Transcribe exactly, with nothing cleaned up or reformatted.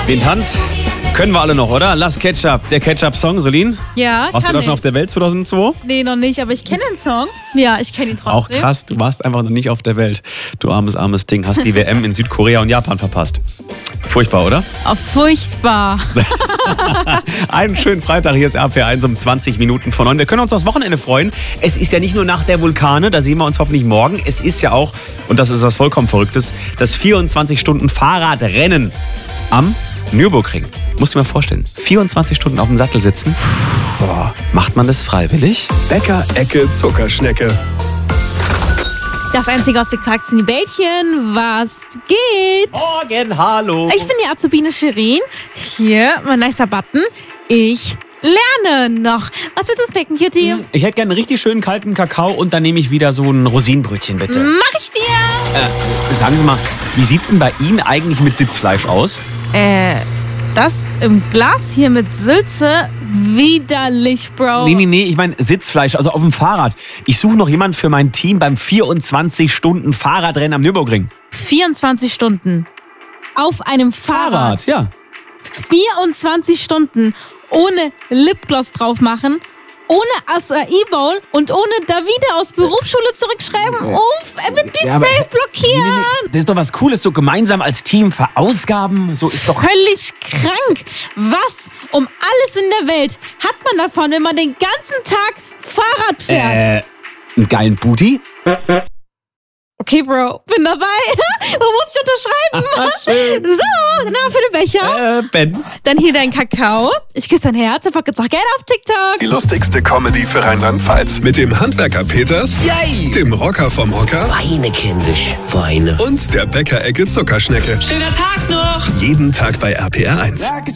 Den Tanz können wir alle noch, oder? Lass Ketchup, der Ketchup-Song, Solin? Ja, Warst kann du da ich. schon auf der Welt zweitausendzwei? Nee, noch nicht, aber ich kenne den Song. Ja, ich kenne ihn Auch trotzdem. krass, du warst einfach noch nicht auf der Welt. Du armes, armes Ding, hast die W M in Südkorea und Japan verpasst. Furchtbar, oder? Oh, furchtbar. Einen schönen Freitag, hier ist R P eins um zwanzig Minuten vor neun. Wir können uns aufs Wochenende freuen. Es ist ja nicht nur Nacht der Vulkane, da sehen wir uns hoffentlich morgen. Es ist ja auch, und das ist was vollkommen Verrücktes, das vierundzwanzig Stunden Fahrradrennen am Nürburgring. Musst du dir mal vorstellen, vierundzwanzig Stunden auf dem Sattel sitzen. Boah, macht man das freiwillig? Bäcker, Ecke, Zuckerschnecke. Das einzige aus den Kakteen, die Bällchen, was geht? Morgen, hallo. Ich bin die Azubine Shirin. Hier, mein nicer Button. Ich lerne noch. Was willst du snacken, Cutie? Ich hätte gerne einen richtig schönen kalten Kakao und dann nehme ich wieder so ein Rosinenbrötchen, bitte. Mach ich dir. Äh, sagen Sie mal, wie sieht's denn bei Ihnen eigentlich mit Sitzfleisch aus? Äh, das im Glas hier mit Sülze? Widerlich, Bro. Nee, nee, nee, ich meine Sitzfleisch, also auf dem Fahrrad. Ich suche noch jemanden für mein Team beim vierundzwanzig Stunden Fahrradrennen am Nürburgring. vierundzwanzig Stunden. Auf einem Fahrrad. ja. vierundzwanzig Stunden ohne Lipgloss drauf machen, ohne Acai-Bowl und ohne Davide aus Berufsschule zurückschreiben. Uff, er wird mich Ja, aber- safe blockieren. Nee, nee, nee. Das ist doch was Cooles, so gemeinsam als Team verausgaben. So ist doch... Völlig krank. Was um alles in der Welt hat man davon, wenn man den ganzen Tag Fahrrad fährt? Äh, einen geilen Booty? Okay, Bro, bin dabei. Wo muss ich unterschreiben? Schön. So, dann haben wir für den Becher. Äh, Ben. Dann hier dein Kakao. Ich küsse dein Herz und pack jetzt auch Geld auf TikTok. Die lustigste Comedy für Rheinland-Pfalz. Mit dem Handwerker Peters, Yay! dem Rocker vom Hocker Weine, kindisch, weine. und der Bäcker, Ecke, Zuckerschnecke. Schöner Tag noch! Jeden Tag bei R P R eins.